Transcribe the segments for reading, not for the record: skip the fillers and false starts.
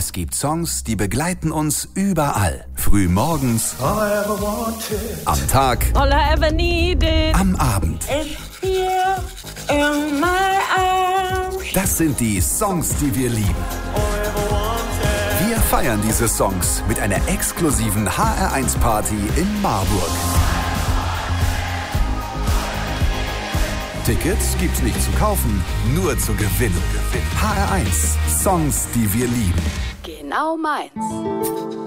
Es gibt Songs, die begleiten uns überall. Früh morgens, am Tag, All I ever needed, am Abend. is here in my arms. Das sind die Songs, die wir lieben. Wir feiern diese Songs mit einer exklusiven HR1-Party in Marburg. Tickets gibt's nicht zu kaufen, nur zu gewinnen. HR1, Songs, die wir lieben. Genau meins.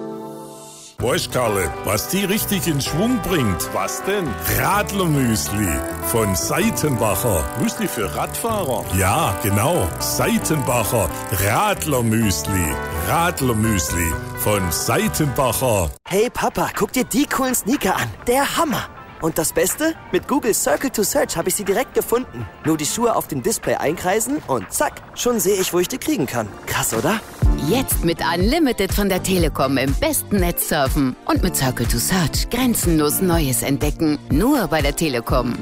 Weißt Karle, was die richtig in Schwung bringt? Was denn? Radlermüsli von Seitenbacher. Müsli für Radfahrer? Ja, genau. Seitenbacher Radlermüsli. Radlermüsli von Seitenbacher. Hey Papa, guck dir die coolen Sneaker an. Der Hammer. Und das Beste? Mit Google Circle to Search habe ich sie direkt gefunden. Nur die Schuhe auf dem Display einkreisen und zack, schon sehe ich, wo ich die kriegen kann. Krass, oder? Jetzt mit Unlimited von der Telekom im besten Netz surfen. Und mit Circle to Search grenzenlos Neues entdecken. Nur bei der Telekom.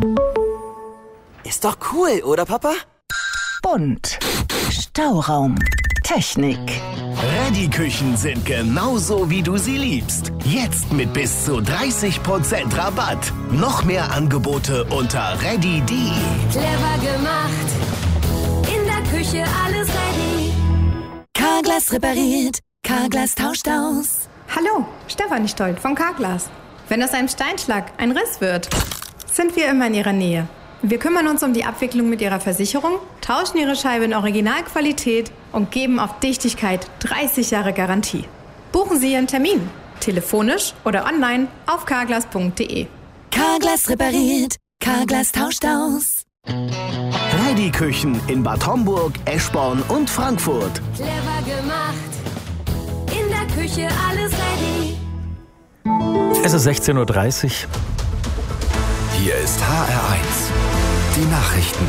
Ist doch cool, oder Papa? Bunt. Stauraum. Technik. Reddy-Küchen sind genauso, wie du sie liebst. Jetzt mit bis zu 30% Rabatt. Noch mehr Angebote unter reddy.de. Clever gemacht. In der Küche alles ready. Carglass repariert. Carglass tauscht aus. Hallo, Stefanie Stolt von Carglass. Wenn aus einem Steinschlag ein Riss wird, sind wir immer in Ihrer Nähe. Wir kümmern uns um die Abwicklung mit Ihrer Versicherung, tauschen Ihre Scheibe in Originalqualität und geben auf Dichtigkeit 30 Jahre Garantie. Buchen Sie Ihren Termin, telefonisch oder online auf carglass.de. Carglass repariert. Carglass tauscht aus. Reddy-Küchen in Bad Homburg, Eschborn und Frankfurt. Clever gemacht. In der Küche alles ready. Es ist 16:30 Uhr. Hier ist HR1, die Nachrichten.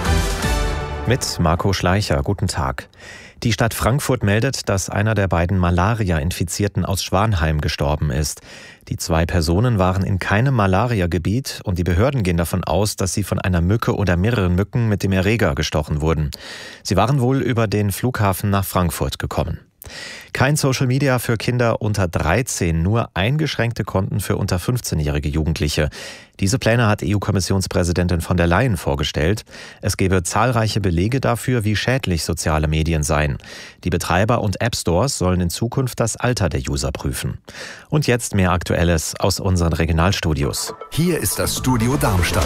Mit Marco Schleicher, guten Tag. Die Stadt Frankfurt meldet, dass einer der beiden Malaria-Infizierten aus Schwanheim gestorben ist. Die 2 Personen waren in keinem Malaria-Gebiet und die Behörden gehen davon aus, dass sie von einer Mücke oder mehreren Mücken mit dem Erreger gestochen wurden. Sie waren wohl über den Flughafen nach Frankfurt gekommen. Kein Social Media für Kinder unter 13, nur eingeschränkte Konten für unter 15-jährige Jugendliche. Diese Pläne hat EU-Kommissionspräsidentin von der Leyen vorgestellt. Es gebe zahlreiche Belege dafür, wie schädlich soziale Medien seien. Die Betreiber und App-Stores sollen in Zukunft das Alter der User prüfen. Und jetzt mehr Aktuelles aus unseren Regionalstudios. Hier ist das Studio Darmstadt.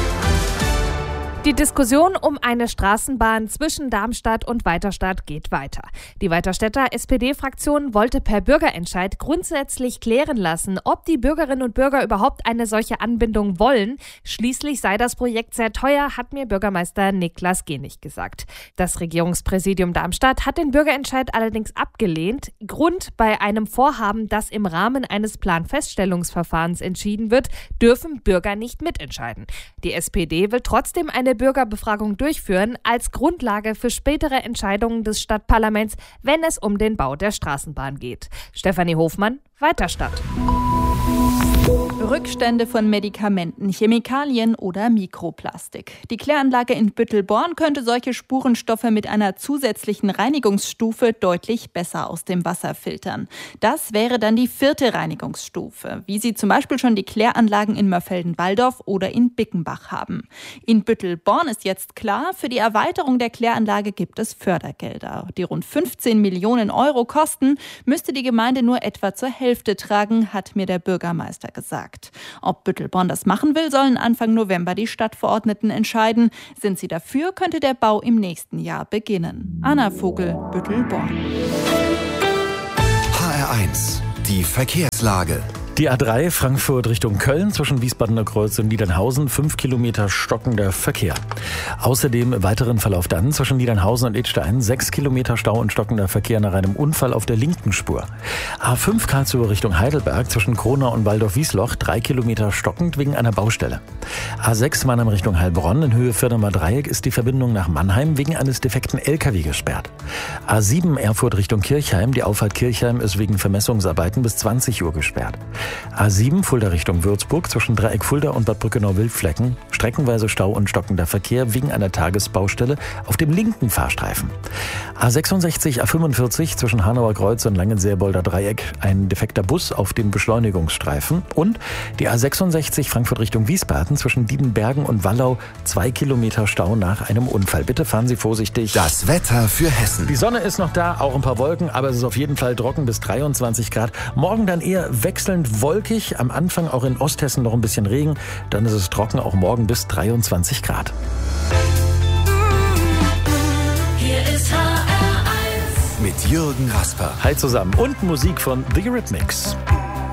Die Diskussion um eine Straßenbahn zwischen Darmstadt und Weiterstadt geht weiter. Die Weiterstädter SPD-Fraktion wollte per Bürgerentscheid grundsätzlich klären lassen, ob die Bürgerinnen und Bürger überhaupt eine solche Anbindung wollen. Schließlich sei das Projekt sehr teuer, hat mir Bürgermeister Niklas Genig gesagt. Das Regierungspräsidium Darmstadt hat den Bürgerentscheid allerdings abgelehnt. Grund: bei einem Vorhaben, das im Rahmen eines Planfeststellungsverfahrens entschieden wird, dürfen Bürger nicht mitentscheiden. Die SPD will trotzdem eine Bürgerbefragung durchführen als Grundlage für spätere Entscheidungen des Stadtparlaments, wenn es um den Bau der Straßenbahn geht. Stefanie Hofmann, Weiterstadt. Rückstände von Medikamenten, Chemikalien oder Mikroplastik. Die Kläranlage in Büttelborn könnte solche Spurenstoffe mit einer zusätzlichen Reinigungsstufe deutlich besser aus dem Wasser filtern. Das wäre dann die 4. Reinigungsstufe, wie sie zum Beispiel schon die Kläranlagen in Mörfelden-Walldorf oder in Bickenbach haben. In Büttelborn ist jetzt klar, für die Erweiterung der Kläranlage gibt es Fördergelder. Die rund 15 Millionen Euro kosten, müsste die Gemeinde nur etwa zur Hälfte tragen, hat mir der Bürgermeister gesagt. Ob Büttelborn das machen will, sollen Anfang November die Stadtverordneten entscheiden. Sind sie dafür, könnte der Bau im nächsten Jahr beginnen. Anna Vogel, Büttelborn. HR1, die Verkehrslage. Die A3 Frankfurt Richtung Köln zwischen Wiesbadener Kreuz und Niedernhausen, 5 Kilometer stockender Verkehr. Außerdem im weiteren Verlauf dann zwischen Niedernhausen und Idstein 6 Kilometer Stau und stockender Verkehr nach einem Unfall auf der linken Spur. A5 Karlsruhe Richtung Heidelberg zwischen Kronau und Waldorf-Wiesloch 3 Kilometer stockend wegen einer Baustelle. A6 Mannheim Richtung Heilbronn in Höhe Firdamer Dreieck ist die Verbindung nach Mannheim wegen eines defekten LKW gesperrt. A7 Erfurt Richtung Kirchheim. Die Auffahrt Kirchheim ist wegen Vermessungsarbeiten bis 20 Uhr gesperrt. A7 Fulda Richtung Würzburg zwischen Dreieck Fulda und Bad Brückenau-Wildflecken. Streckenweise Stau und stockender Verkehr wegen einer Tagesbaustelle auf dem linken Fahrstreifen. A66 A45 zwischen Hanauer Kreuz und Langenseebolder Dreieck. Ein defekter Bus auf dem Beschleunigungsstreifen. Und die A66 Frankfurt Richtung Wiesbaden zwischen Diedenbergen und Wallau. 2 Kilometer Stau nach einem Unfall. Bitte fahren Sie vorsichtig. Das Wetter für Hessen. Die Sonne ist noch da, auch ein paar Wolken, aber es ist auf jeden Fall trocken bis 23 Grad. Morgen dann eher wechselnd wolkig. Am Anfang auch in Osthessen noch ein bisschen Regen. Dann ist es trocken auch morgen bis 23 Grad. Hier ist HR1 mit Jürgen Rasper. Hi zusammen und Musik von The Eurythmics.